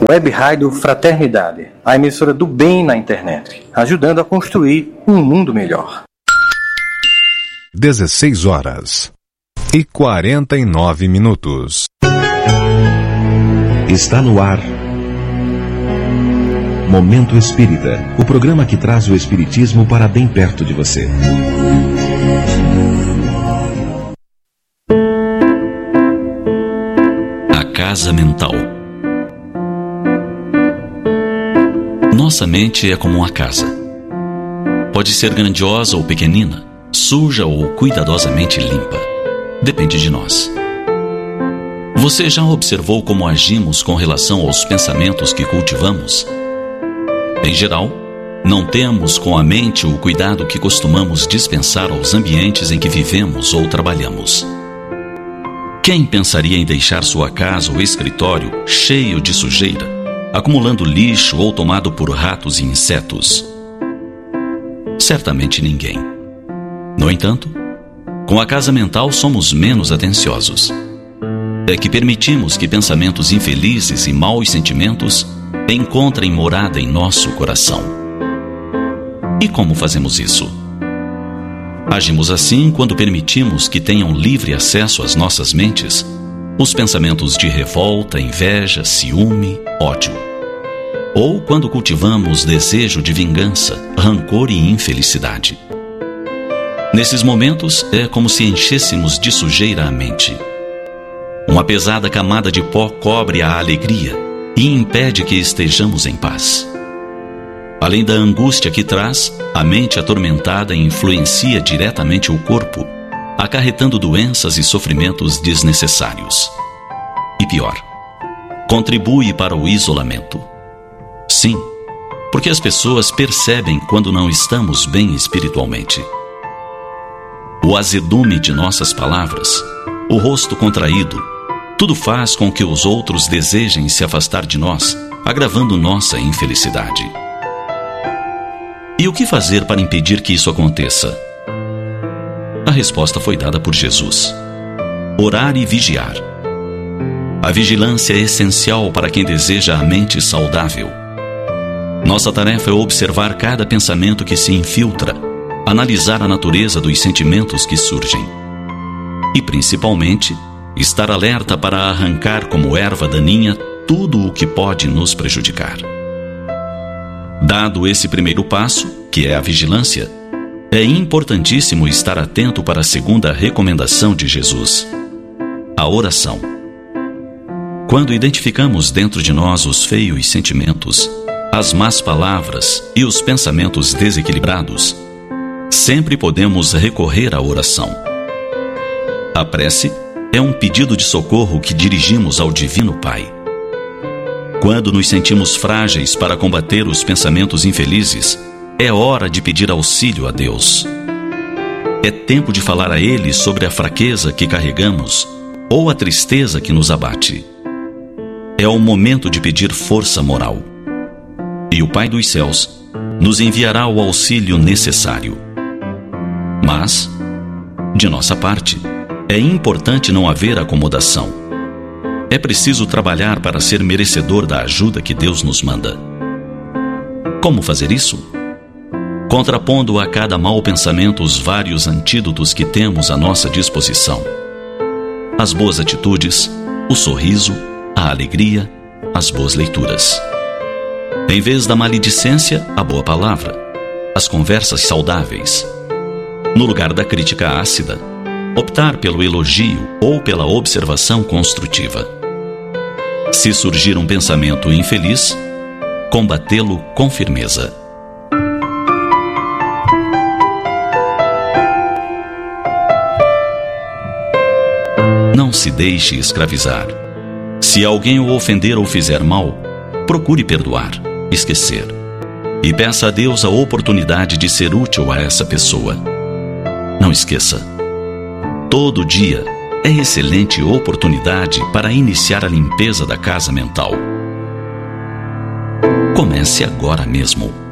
Web Rádio Fraternidade, a emissora do bem na internet, ajudando a construir um mundo melhor. 16h49. Está no ar Momento Espírita, o programa que traz o espiritismo para bem perto de você. A casa mental. Nossa mente é como uma casa. Pode ser grandiosa ou pequenina, suja ou cuidadosamente limpa. Depende de nós. Você já observou como agimos com relação aos pensamentos que cultivamos? Em geral, não temos com a mente o cuidado que costumamos dispensar aos ambientes em que vivemos ou trabalhamos. Quem pensaria em deixar sua casa ou escritório cheio de sujeira, acumulando lixo ou tomado por ratos e insetos? Certamente ninguém. No entanto, com a casa mental somos menos atenciosos. É que permitimos que pensamentos infelizes e maus sentimentos encontrem morada em nosso coração. E como fazemos isso? Agimos assim quando permitimos que tenham livre acesso às nossas mentes os pensamentos de revolta, inveja, ciúme, ódio. Ou quando cultivamos desejo de vingança, rancor e infelicidade. Nesses momentos é como se enchêssemos de sujeira a mente. Uma pesada camada de pó cobre a alegria e impede que estejamos em paz. Além da angústia que traz, a mente atormentada influencia diretamente o corpo, acarretando doenças e sofrimentos desnecessários. E pior, contribui para o isolamento. Sim, porque as pessoas percebem quando não estamos bem espiritualmente. O azedume de nossas palavras, o rosto contraído, tudo faz com que os outros desejem se afastar de nós, agravando nossa infelicidade. E o que fazer para impedir que isso aconteça? A resposta foi dada por Jesus: orar e vigiar. A vigilância é essencial para quem deseja a mente saudável. Nossa tarefa é observar cada pensamento que se infiltra, analisar a natureza dos sentimentos que surgem e, principalmente, estar alerta para arrancar como erva daninha tudo o que pode nos prejudicar. Dado esse primeiro passo, que é a vigilância, é importantíssimo estar atento para a segunda recomendação de Jesus: a oração. Quando identificamos dentro de nós os feios sentimentos, as más palavras e os pensamentos desequilibrados, sempre podemos recorrer à oração. A prece é um pedido de socorro que dirigimos ao Divino Pai. Quando nos sentimos frágeis para combater os pensamentos infelizes, é hora de pedir auxílio a Deus. É tempo de falar a Ele sobre a fraqueza que carregamos ou a tristeza que nos abate. É o momento de pedir força moral. E o Pai dos Céus nos enviará o auxílio necessário. Mas, de nossa parte, é importante não haver acomodação. É preciso trabalhar para ser merecedor da ajuda que Deus nos manda. Como fazer isso? Contrapondo a cada mau pensamento os vários antídotos que temos à nossa disposição: as boas atitudes, o sorriso, a alegria, as boas leituras. Em vez da maledicência, a boa palavra, as conversas saudáveis. No lugar da crítica ácida, optar pelo elogio ou pela observação construtiva. Se surgir um pensamento infeliz, combatê-lo com firmeza. Não se deixe escravizar. Se alguém o ofender ou fizer mal, procure perdoar, esquecer. E peça a Deus a oportunidade de ser útil a essa pessoa. Não esqueça: todo dia é excelente oportunidade para iniciar a limpeza da casa mental. Comece agora mesmo.